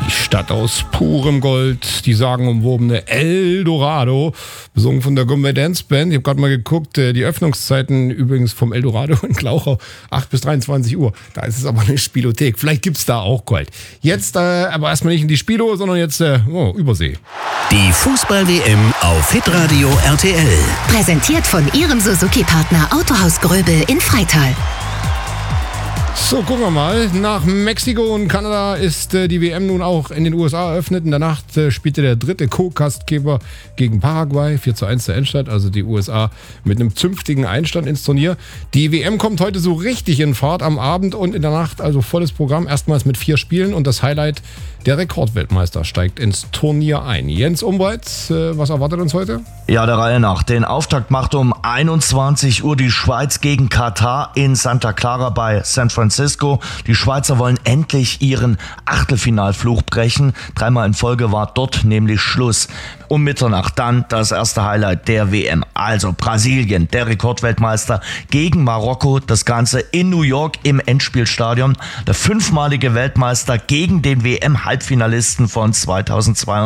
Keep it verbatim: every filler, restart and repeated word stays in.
Die Stadt aus purem Gold, die sagenumwobene El Dorado, besungen von der Gourmet Dance Band. Ich habe gerade mal geguckt, die Öffnungszeiten übrigens vom El Dorado in Glauchau, acht bis dreiundzwanzig Uhr. Da ist es aber eine Spielothek. Vielleicht gibt es da auch Gold. Jetzt äh, aber erstmal nicht in die Spilo, sondern jetzt äh, oh, Übersee. Die Fußball-W M auf Hitradio R T L. Präsentiert von Ihrem Suzuki-Partner Autohaus Gröbel in Freital. So, gucken wir mal. Nach Mexiko und Kanada ist äh, die W M nun auch in den U S A eröffnet. In der Nacht äh, spielte der dritte Co-Gastgeber gegen Paraguay. vier zu eins der Endstand, also die U S A mit einem zünftigen Einstand ins Turnier. Die W M kommt heute so richtig in Fahrt am Abend und in der Nacht, also volles Programm. Erstmals mit vier Spielen und das Highlight, der Rekordweltmeister steigt ins Turnier ein. Jens Umbreit, äh, was erwartet uns heute? Ja, der Reihe nach. Den Auftakt macht um einundzwanzig Uhr die Schweiz gegen Katar in Santa Clara bei San Francisco. Die Schweizer wollen endlich ihren Achtelfinalfluch brechen. Dreimal in Folge war dort nämlich Schluss. Um Mitternacht dann das erste Highlight der W M. Also Brasilien, der Rekordweltmeister gegen Marokko. Das Ganze in New York im Endspielstadion. Der fünfmalige Weltmeister gegen den W M-Halbfinalisten von zweitausendzweiundzwanzig.